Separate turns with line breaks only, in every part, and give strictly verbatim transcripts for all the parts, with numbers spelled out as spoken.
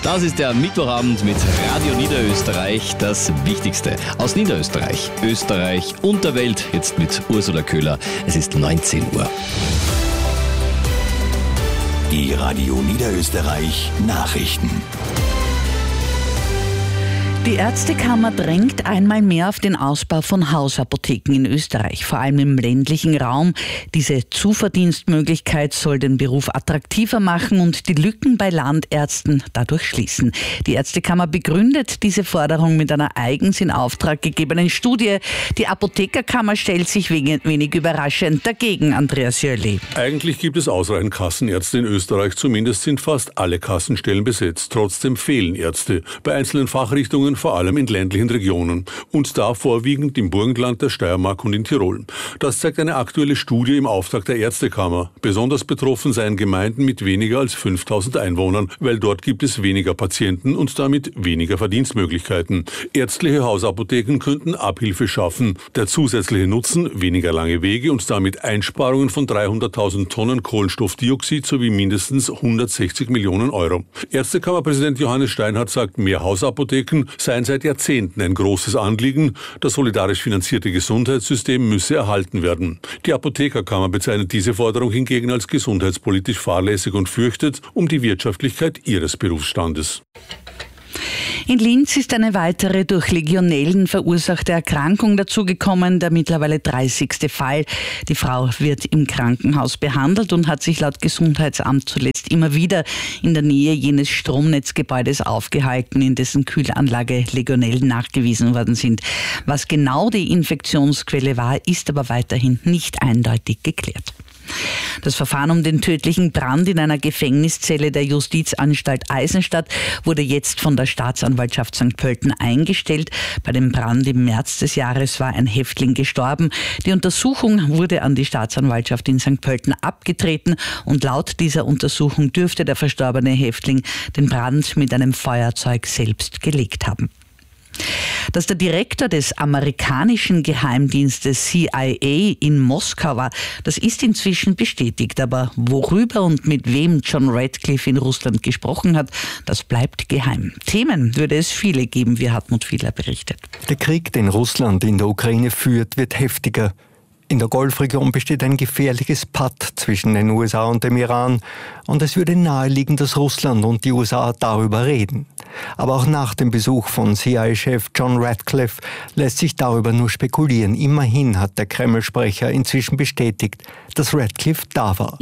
Das ist der Mittwochabend mit Radio Niederösterreich, das Wichtigste aus Niederösterreich, Österreich und der Welt. Jetzt mit Ursula Köhler. Es ist neunzehn Uhr.
Die Radio Niederösterreich Nachrichten.
Die Ärztekammer drängt einmal mehr auf den Ausbau von Hausapotheken in Österreich, vor allem im ländlichen Raum. Diese Zuverdienstmöglichkeit soll den Beruf attraktiver machen und die Lücken bei Landärzten dadurch schließen. Die Ärztekammer begründet diese Forderung mit einer eigens in Auftrag gegebenen Studie. Die Apothekerkammer stellt sich wenig überraschend dagegen, Andreas Jöli.
Eigentlich gibt es ausreichend Kassenärzte in Österreich, zumindest sind fast alle Kassenstellen besetzt. Trotzdem fehlen Ärzte bei einzelnen Fachrichtungen, vor allem in ländlichen Regionen und da vorwiegend im Burgenland, der Steiermark und in Tirol. Das zeigt eine aktuelle Studie im Auftrag der Ärztekammer. Besonders betroffen seien Gemeinden mit weniger als fünftausend Einwohnern, weil dort gibt es weniger Patienten und damit weniger Verdienstmöglichkeiten. Ärztliche Hausapotheken könnten Abhilfe schaffen. Der zusätzliche Nutzen, weniger lange Wege und damit Einsparungen von dreihunderttausend Tonnen Kohlenstoffdioxid sowie mindestens hundertsechzig Millionen Euro. Ärztekammerpräsident Johannes Steinhardt sagt, mehr Hausapotheken seien seit Jahrzehnten ein großes Anliegen. Das solidarisch finanzierte Gesundheitssystem müsse erhalten werden. Die Apothekerkammer bezeichnet diese Forderung hingegen als gesundheitspolitisch fahrlässig und fürchtet um die Wirtschaftlichkeit ihres Berufsstandes.
In Linz ist eine weitere durch Legionellen verursachte Erkrankung dazugekommen, der mittlerweile dreißigste Fall. Die Frau wird im Krankenhaus behandelt und hat sich laut Gesundheitsamt zuletzt immer wieder in der Nähe jenes Stromnetzgebäudes aufgehalten, in dessen Kühlanlage Legionellen nachgewiesen worden sind. Was genau die Infektionsquelle war, ist aber weiterhin nicht eindeutig geklärt. Das Verfahren um den tödlichen Brand in einer Gefängniszelle der Justizanstalt Eisenstadt wurde jetzt von der Staatsanwaltschaft Sankt Pölten eingestellt. Bei dem Brand im März des Jahres war ein Häftling gestorben. Die Untersuchung wurde an die Staatsanwaltschaft in Sankt Pölten abgetreten und laut dieser Untersuchung dürfte der verstorbene Häftling den Brand mit einem Feuerzeug selbst gelegt haben. Dass der Direktor des amerikanischen Geheimdienstes C I A in Moskau war, das ist inzwischen bestätigt. Aber worüber und mit wem John Radcliffe in Russland gesprochen hat, das bleibt geheim. Themen würde es viele geben, wie Hartmut Fieler berichtet.
Der Krieg, den Russland in der Ukraine führt, wird heftiger. In der Golfregion besteht ein gefährliches Patt zwischen den U S A und dem Iran und es würde naheliegen, dass Russland und die U S A darüber reden. Aber auch nach dem Besuch von C I A-Chef John Radcliffe lässt sich darüber nur spekulieren. Immerhin hat der Kreml-Sprecher inzwischen bestätigt, dass Radcliffe da war.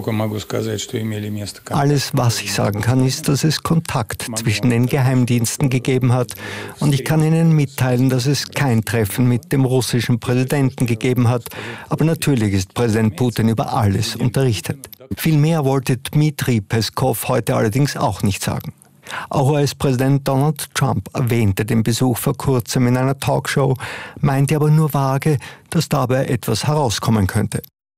Alles, was ich sagen kann, ist, dass es Kontakt zwischen den Geheimdiensten gegeben hat und ich kann Ihnen mitteilen, dass es kein Treffen mit dem russischen Präsidenten gegeben hat. Aber natürlich ist Präsident Putin über alles unterrichtet. Viel mehr wollte Dmitri Peskov heute allerdings auch nicht sagen. Auch U S-Präsident Donald Trump erwähnte den Besuch vor kurzem in einer Talkshow, meinte aber nur vage, dass dabei etwas herauskommen könnte.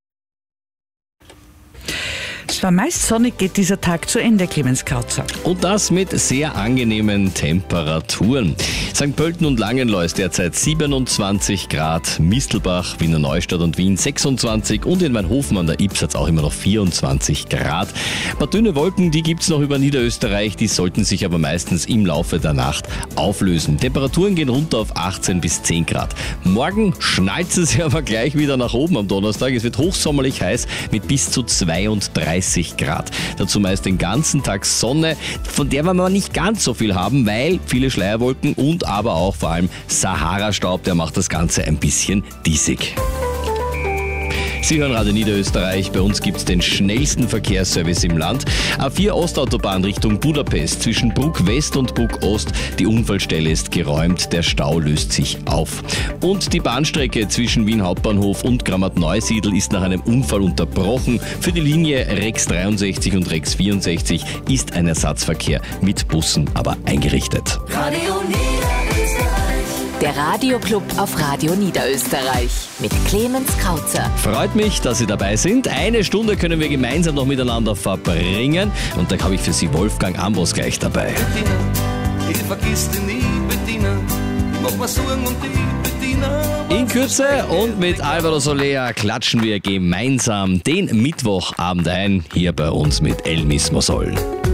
Es war meist sonnig, geht dieser Tag zu Ende, Clemens Krauzer.
Und das mit sehr angenehmen Temperaturen. Sankt Pölten und Langenlois derzeit siebenundzwanzig Grad, Mistelbach, Wiener Neustadt und Wien sechsundzwanzig und in Weinhofen an der Ybbs hat es auch immer noch vierundzwanzig Grad. Ein paar dünne Wolken, die gibt es noch über Niederösterreich, die sollten sich aber meistens im Laufe der Nacht auflösen. Temperaturen gehen runter auf achtzehn bis zehn Grad. Morgen schnallt es aber gleich wieder nach oben am Donnerstag. Es wird hochsommerlich heiß mit bis zu zweiunddreißig Grad. Dazu meist den ganzen Tag Sonne, von der wir nicht ganz so viel haben, weil viele Schleierwolken und aber auch vor allem Sahara-Staub, der macht das Ganze ein bisschen diesig. Sie hören Radio Niederösterreich. Bei uns gibt es den schnellsten Verkehrsservice im Land. A vier Ostautobahn Richtung Budapest zwischen Bruck West und Bruck Ost. Die Unfallstelle ist geräumt, der Stau löst sich auf. Und die Bahnstrecke zwischen Wien Hauptbahnhof und Grammat-Neusiedl ist nach einem Unfall unterbrochen. Für die Linie Rex dreiundsechzig und Rex vierundsechzig ist ein Ersatzverkehr mit Bussen aber eingerichtet.
Radio Der Radioclub auf Radio Niederösterreich mit Clemens Krauzer.
Freut mich, dass Sie dabei sind. Eine Stunde können wir gemeinsam noch miteinander verbringen. Und da habe ich für Sie Wolfgang Ambros gleich dabei.
Bettina, ich vergiss dich nie, Bettina. Ich mach mir Sorgen um dich, Bettina.
In Kürze und mit Alvaro Soler klatschen wir gemeinsam den Mittwochabend ein, hier bei uns mit El Mismo Sol.